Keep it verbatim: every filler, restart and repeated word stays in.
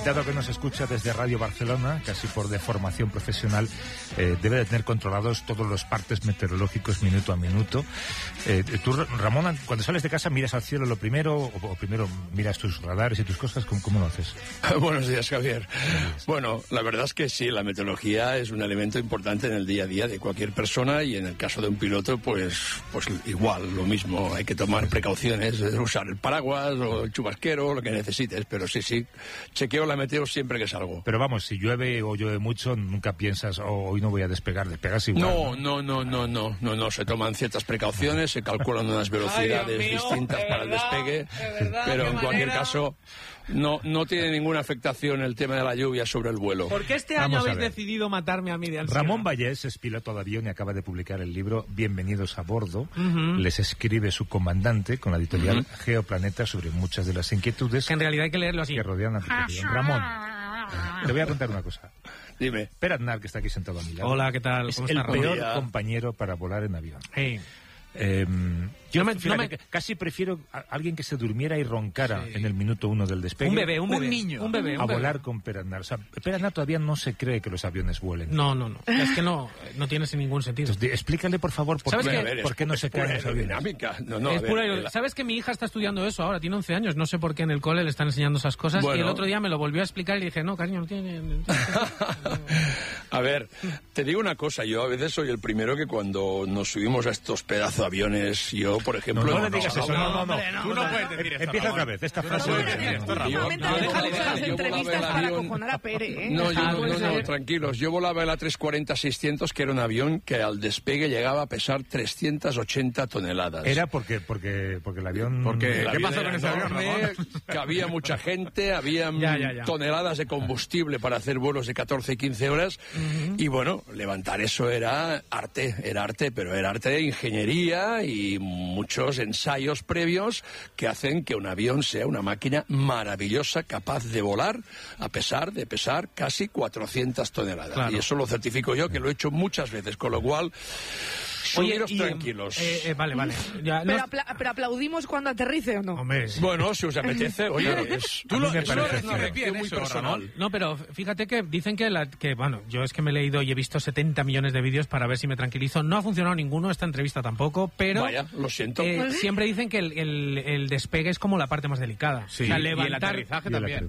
invitado que nos escucha desde Radio Barcelona, casi por deformación profesional, eh, debe de tener controlados todos los partes meteorológicos minuto a minuto. Eh, tú, Ramón, cuando sales de casa, ¿miras al cielo lo primero o, o primero miras tus radares y tus cosas? ¿Cómo, cómo lo haces? Buenos días, Javier. Bueno, la verdad es que sí, la meteorología es un elemento importante en el día a día de cualquier persona y en el caso de un piloto, pues, pues igual, lo mismo. Hay que tomar precauciones, usar el paraguas o el chubasquero, lo que necesites, pero sí, sí, chequeo la meteo siempre que salgo. Pero vamos, si llueve o llueve mucho, nunca piensas, oh, hoy no voy a despegar, despegas igual. No, no, no, no, no, no, no, se toman ciertas precauciones, se calculan unas velocidades Ay, distintas mío, para el verdad, despegue, verdad, pero en cualquier manera. caso no, no tiene ninguna afectación el tema de la lluvia sobre el vuelo. ¿Por qué este Vamos año a habéis ver. decidido matarme a mí de ansiedad? Ramón Vallés es piloto de avión y acaba de publicar el libro Bienvenidos a bordo. Ujú. Les escribe su comandante con la editorial Ujú. Geoplaneta sobre muchas de las inquietudes Que en realidad hay que leerlo así. que rodean la tripulación. Ramón, te voy a contar una cosa. Dime. Per Aznar, que está aquí sentado a mi lado, Hola, ¿qué tal? es ¿Cómo el estás, Ramón? peor Ramón? compañero para volar en avión. Hey. Eh, yo No me- fíjate no me- que casi prefiero a alguien que se durmiera y roncara Sí. en el minuto uno del despegue. Un bebé, un bebé. Un niño. Un bebé, un a bebé. volar con Per Aznar. O sea, Per Aznar todavía no se cree que los aviones vuelen. No, no, no. Es que no, no tiene ningún sentido. Entonces, di- explícale, por favor, por ¿Sabes qué, qué? A ver, por qué no es se pura caen los aviones. aerodinámica. No, no, a Es ver, pura- el- ¿Sabes que mi hija está estudiando eso ahora? Tiene once años. No sé por qué en el cole le están enseñando esas cosas. Bueno. Y el otro día me lo volvió a explicar y dije, no, cariño, no tiene... no tiene- A ver, te digo una cosa, yo a veces soy el primero que cuando nos subimos a estos pedazos de aviones, yo, por ejemplo... No, no le digas eso, no, no, no. hombre, no, Tú no no puedes puedes decir esto, Empieza Ramón. otra vez, esta frase. no de- puedes decir esto, Ramón. Yo- Normalmente yo no volaba- dejamos las yo volaba entrevistas el para avión- acojonar a Pere, ¿eh? No, yo, Ah, no, puede no, no, ser. tranquilos. Yo volaba el A trescientos cuarenta seiscientos, que era un avión que al despegue llegaba a pesar trescientas ochenta toneladas. Era porque, porque, porque el avión... Porque- El ¿Qué avión pasó era con ese avión, enorme, Ramón? que había mucha gente, había Ya, ya, ya. toneladas de combustible para hacer vuelos de catorce y quince horas. Y bueno, levantar eso era arte, era arte, pero era arte de ingeniería y muchos ensayos previos que hacen que un avión sea una máquina maravillosa, capaz de volar a pesar de pesar casi cuatrocientas toneladas. Claro. Y eso lo certifico yo, que lo he hecho muchas veces, con lo cual, subiros y, tranquilos. eh, eh, vale, vale. Ya, no- Pero, apla- pero aplaudimos cuando aterrice o no. Hombre, sí. Bueno, si os apetece, oye, es, Tú lo- a mí me eso parece es una una repien, muy eso, personal. No, pero fíjate que dicen que, la, que, bueno, yo es que me he leído y he visto setenta millones de vídeos para ver si me tranquilizo. No ha funcionado ninguno, esta entrevista tampoco, pero Vaya, lo siento. eh, siempre dicen que el, el- el despegue es como la parte más delicada. Sí, O sea, y el levantar, aterrizaje Y el también.